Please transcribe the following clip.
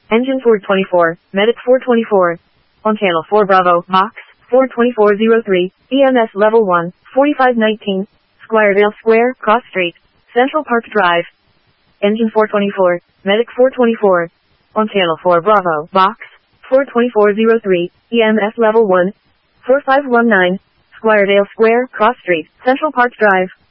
Engine 424, Medic 424. On channel 4 Bravo, Box 42403, EMS Level 1, 4519, Squiredale Square, Cross Street, Central Park Drive. Engine 424, Medic 424. On channel 4 Bravo, Box 42403, EMS Level 1, 4519, Squiredale Square, Cross Street, Central Park Drive.